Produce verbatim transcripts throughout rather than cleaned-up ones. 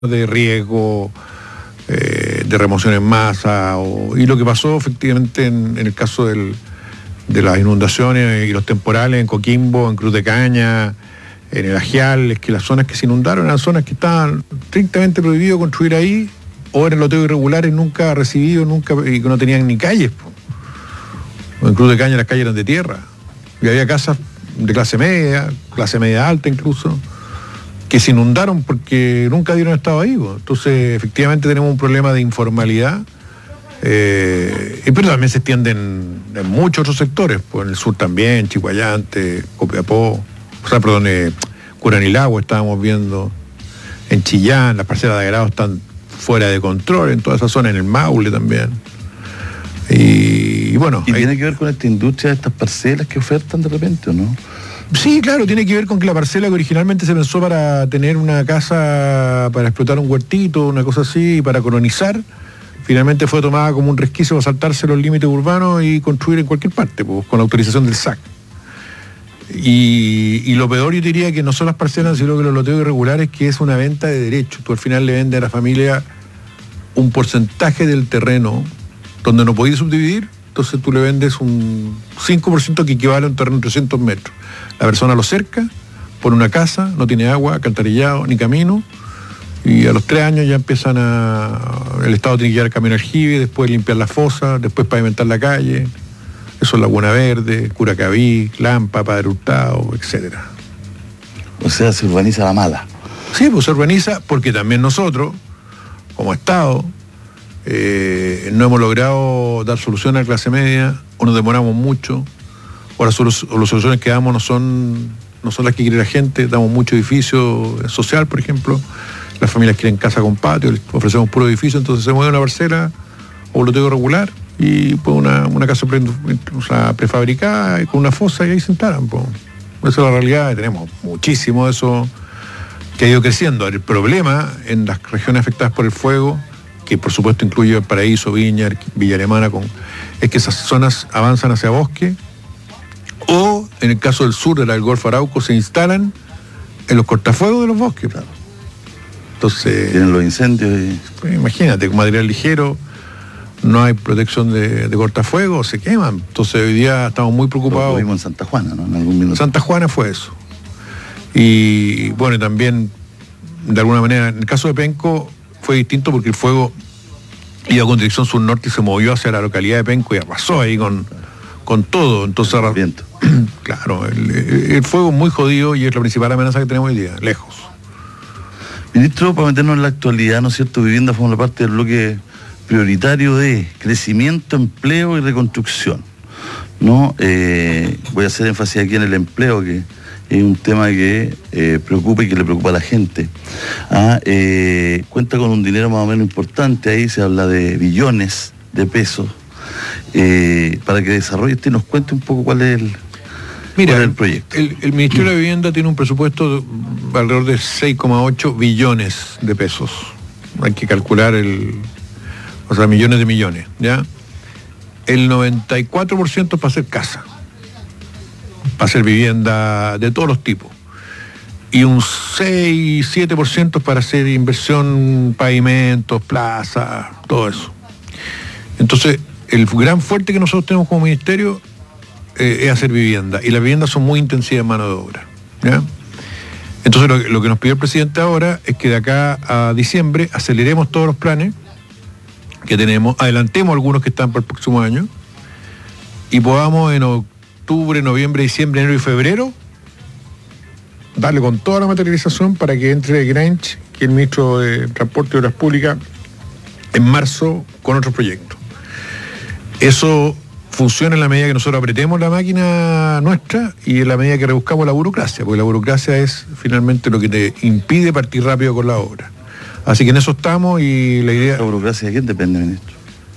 de riesgo, eh, de remoción en masa, o, y lo que pasó efectivamente en, en el caso del, de las inundaciones y los temporales en Coquimbo, en Cruz de Caña, en el Ajial, es que las zonas que se inundaron eran zonas que estaban estrictamente prohibido construir ahí, o eran loteos irregulares nunca recibidos, nunca, y que no tenían ni calles. O en Cruz de Caña las calles eran de tierra, y había casas de clase media, clase media alta incluso, que se inundaron porque nunca dieron estado ahí. Pues. Entonces, efectivamente tenemos un problema de informalidad, eh, pero también se extiende en, en muchos otros sectores, pues en el sur también, Chihuayante, Copiapó, o sea, perdón, eh, Curanilagua estábamos viendo, en Chillán, las parcelas de agrado están fuera de control, en toda esa zona, en el Maule también. Y, y bueno... ¿Y hay... tiene que ver con esta industria de estas parcelas que ofertan de repente o no? Sí, claro, tiene que ver con que la parcela que originalmente se pensó para tener una casa, para explotar un huertito, una cosa así, para colonizar, finalmente fue tomada como un resquicio para saltarse los límites urbanos y construir en cualquier parte, pues, con la autorización del S A C. Y, y lo peor yo diría que no son las parcelas, sino que los loteos irregulares, que es una venta de derechos. Tú al final le vendes a la familia un porcentaje del terreno donde no podías subdividir, entonces tú le vendes un cinco por ciento que equivale a un terreno de trescientos metros. La persona lo cerca, pone una casa, no tiene agua, alcantarillado, ni camino, y a los tres años ya empiezan a... El Estado tiene que llevar el camión aljibe, después limpiar la fosa, después pavimentar la calle. Eso es Laguna Verde, Curacaví, Lampa, Padre Hurtado, etcétera. O sea, se urbaniza la mala. Sí, pues se urbaniza porque también nosotros, como Estado, eh, no hemos logrado dar solución a la clase media, o nos demoramos mucho, o las, o las soluciones que damos no son, no son las que quiere la gente. Damos mucho edificio social, por ejemplo. Las familias quieren casa con patio, les ofrecemos puro edificio, entonces se mueve una parcela o un loteo regular y pues una, una casa pre, o sea, prefabricada y con una fosa y ahí se instalan. Pues. Esa es la realidad, y tenemos muchísimo de eso que ha ido creciendo. El problema en las regiones afectadas por el fuego, que por supuesto incluye Paraíso, Viña, Villa Alemana, con, es que esas zonas avanzan hacia bosque, o en el caso del sur, del Golfo Arauco, se instalan en los cortafuegos de los bosques. Claro. Entonces... Tienen los incendios y... Pues, imagínate, con material ligero, no hay protección de, de cortafuegos, se queman. Entonces hoy día estamos muy preocupados. Lo vimos en Santa Juana, ¿no? En algún minuto. Santa Juana fue eso. Y bueno, también, de alguna manera, en el caso de Penco fue distinto porque el fuego iba con dirección sur-norte y se movió hacia la localidad de Penco y arrasó ahí con, con todo. Entonces, el viento. Claro, el, el fuego es muy jodido y es la principal amenaza que tenemos hoy día, lejos. Ministro, para meternos en la actualidad, ¿no es cierto? Vivienda forma parte del bloque prioritario de crecimiento, empleo y reconstrucción, ¿no? Eh, voy a hacer énfasis aquí en el empleo, que es un tema que eh, preocupa y que le preocupa a la gente. Ah, eh, cuenta con un dinero más o menos importante, ahí se habla de billones de pesos, eh, para que desarrolle este y nos cuente un poco cuál es el, Mira, cuál es el proyecto. El, el Ministerio de la Vivienda tiene un presupuesto de alrededor de seis coma ocho billones de pesos. Hay que calcular el... O sea, millones de millones, ¿ya? El noventa y cuatro por ciento es para hacer casa, para hacer vivienda de todos los tipos. Y un seis, siete por ciento es para hacer inversión, pavimentos, plazas, todo eso. Entonces, el gran fuerte que nosotros tenemos como ministerio eh, es hacer vivienda. Y las viviendas son muy intensivas en mano de obra, ¿ya? Entonces, lo, lo que nos pidió el presidente ahora es que de acá a diciembre aceleremos todos los planes que tenemos, adelantemos algunos que están para el próximo año y podamos en octubre, noviembre, diciembre, enero y febrero darle con toda la materialización para que entre Granch, que es el ministro de Transporte y Obras Públicas, en marzo con otros proyectos. Eso funciona en la medida que nosotros apretemos la máquina nuestra y en la medida que rebuscamos la burocracia, porque la burocracia es finalmente lo que te impide partir rápido con la obra. Así que en eso estamos y la idea... ¿La burocracia de quién depende, ministro?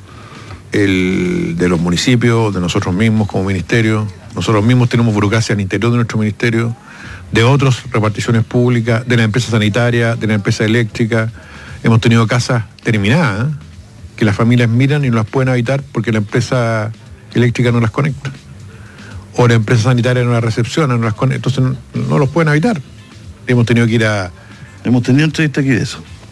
El, de los municipios, de nosotros mismos como ministerio. Nosotros mismos tenemos burocracia al interior de nuestro ministerio, de otras reparticiones públicas, de la empresa sanitaria, de la empresa eléctrica. Hemos tenido casas terminadas, ¿eh? que las familias miran y no las pueden habitar porque la empresa eléctrica no las conecta. O la empresa sanitaria no las recepciona, no las conecta, entonces no, no los pueden habitar. Hemos tenido que ir a... Hemos tenido entrevista aquí de eso.